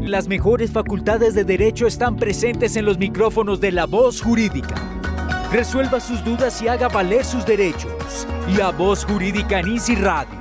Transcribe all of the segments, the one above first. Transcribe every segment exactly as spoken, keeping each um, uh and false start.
Las mejores facultades de Derecho están presentes en los micrófonos de La Voz Jurídica. Resuelva sus dudas y haga valer sus derechos. La Voz Jurídica en Easy Radio.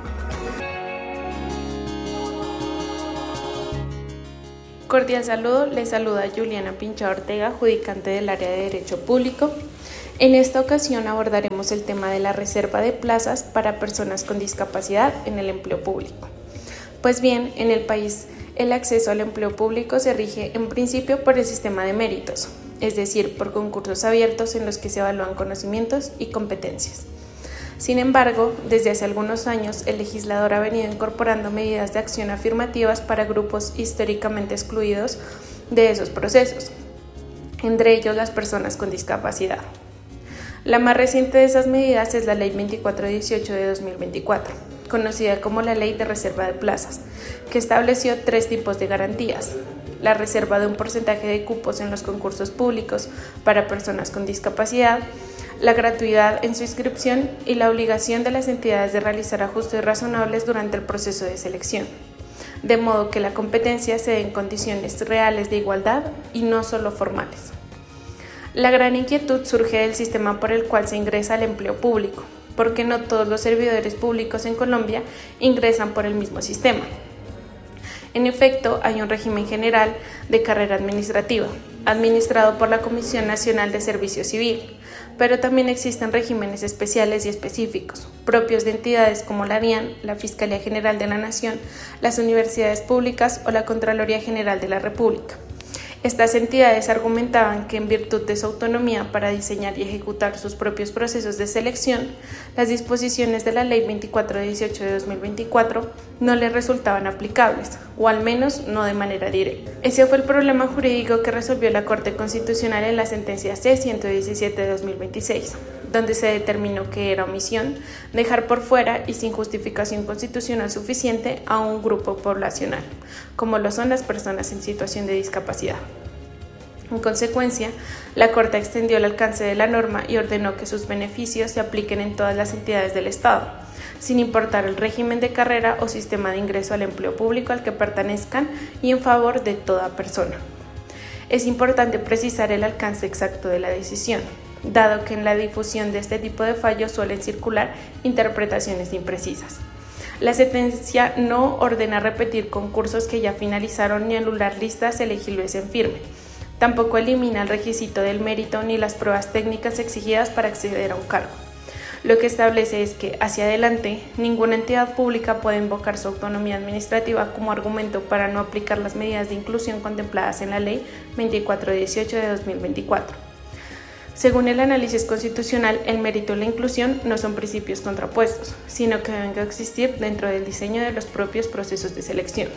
Cordial saludo, les saluda Juliana Pincha Ortega, judicante del área de Derecho Público. En esta ocasión abordaremos el tema de la reserva de plazas para personas con discapacidad en el empleo público. Pues bien, en el país el acceso al empleo público se rige en principio por el sistema de méritos, es decir, por concursos abiertos en los que se evalúan conocimientos y competencias. Sin embargo, desde hace algunos años, el legislador ha venido incorporando medidas de acción afirmativas para grupos históricamente excluidos de esos procesos, entre ellos las personas con discapacidad. La más reciente de esas medidas es la Ley veinticuatro dieciocho de dos mil veinticuatro, conocida como la Ley de Reserva de Plazas, que estableció tres tipos de garantías: la reserva de un porcentaje de cupos en los concursos públicos para personas con discapacidad, la gratuidad en su inscripción y la obligación de las entidades de realizar ajustes razonables durante el proceso de selección, de modo que la competencia se dé en condiciones reales de igualdad y no solo formales. La gran inquietud surge del sistema por el cual se ingresa al empleo público, porque no todos los servidores públicos en Colombia ingresan por el mismo sistema. En efecto, hay un régimen general de carrera administrativa, administrado por la Comisión Nacional de Servicio Civil, pero también existen regímenes especiales y específicos, propios de entidades como la DIAN, la Fiscalía General de la Nación, las universidades públicas o la Contraloría General de la República. Estas entidades argumentaban que en virtud de su autonomía para diseñar y ejecutar sus propios procesos de selección, las disposiciones de la Ley veinticuatro dieciocho de dos mil veinticuatro no les resultaban aplicables, o al menos no de manera directa. Ese fue el problema jurídico que resolvió la Corte Constitucional en la sentencia C ciento diecisiete de dos mil veintiséis, donde se determinó que era omisión dejar por fuera y sin justificación constitucional suficiente a un grupo poblacional, como lo son las personas en situación de discapacidad. En consecuencia, la Corte extendió el alcance de la norma y ordenó que sus beneficios se apliquen en todas las entidades del Estado, sin importar el régimen de carrera o sistema de ingreso al empleo público al que pertenezcan y en favor de toda persona. Es importante precisar el alcance exacto de la decisión, dado que en la difusión de este tipo de fallos suelen circular interpretaciones imprecisas. La sentencia no ordena repetir concursos que ya finalizaron ni anular listas elegibles en firme. Tampoco elimina el requisito del mérito ni las pruebas técnicas exigidas para acceder a un cargo. Lo que establece es que, hacia adelante, ninguna entidad pública puede invocar su autonomía administrativa como argumento para no aplicar las medidas de inclusión contempladas en la Ley veinticuatro dieciocho de dos mil veinticuatro. Según el análisis constitucional, el mérito y la inclusión no son principios contrapuestos, sino que deben existir dentro del diseño de los propios procesos de selección.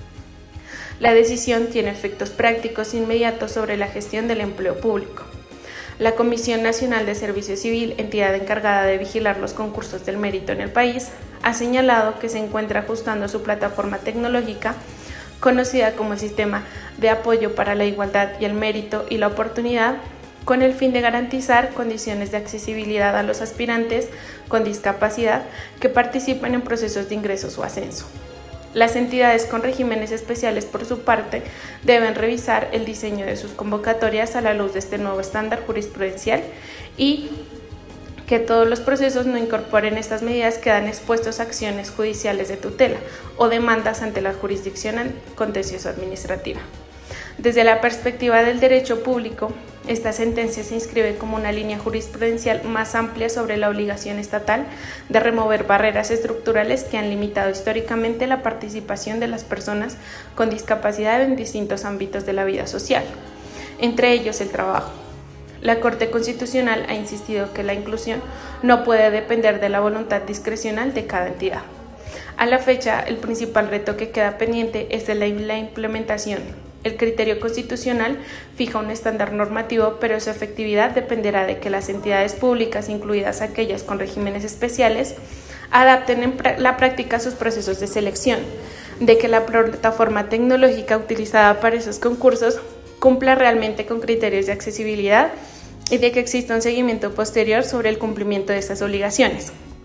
La decisión tiene efectos prácticos inmediatos sobre la gestión del empleo público. La Comisión Nacional de Servicio Civil, entidad encargada de vigilar los concursos del mérito en el país, ha señalado que se encuentra ajustando su plataforma tecnológica, conocida como el Sistema de Apoyo para la Igualdad y el Mérito y la Oportunidad, con el fin de garantizar condiciones de accesibilidad a los aspirantes con discapacidad que participen en procesos de ingresos o ascenso. Las entidades con regímenes especiales, por su parte, deben revisar el diseño de sus convocatorias a la luz de este nuevo estándar jurisprudencial y que todos los procesos no incorporen estas medidas quedan expuestos a acciones judiciales de tutela o demandas ante la jurisdicción contencioso administrativa. Desde la perspectiva del derecho público, esta sentencia se inscribe como una línea jurisprudencial más amplia sobre la obligación estatal de remover barreras estructurales que han limitado históricamente la participación de las personas con discapacidad en distintos ámbitos de la vida social, entre ellos el trabajo. La Corte Constitucional ha insistido que la inclusión no puede depender de la voluntad discrecional de cada entidad. A la fecha, el principal reto que queda pendiente es el de la implementación. El criterio constitucional fija un estándar normativo, pero su efectividad dependerá de que las entidades públicas, incluidas aquellas con regímenes especiales, adapten en la práctica sus procesos de selección, de que la plataforma tecnológica utilizada para esos concursos cumpla realmente con criterios de accesibilidad y de que exista un seguimiento posterior sobre el cumplimiento de estas obligaciones.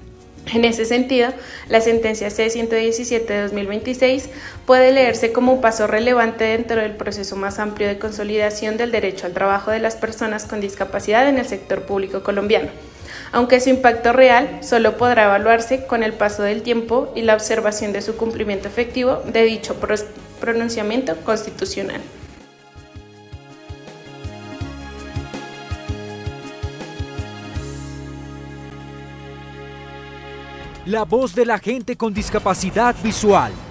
En ese sentido, la sentencia C ciento diecisiete de dos mil veintiséis puede leerse como un paso relevante dentro del proceso más amplio de consolidación del derecho al trabajo de las personas con discapacidad en el sector público colombiano, aunque su impacto real solo podrá evaluarse con el paso del tiempo y la observación de su cumplimiento efectivo de dicho pronunciamiento constitucional. La voz de la gente con discapacidad visual.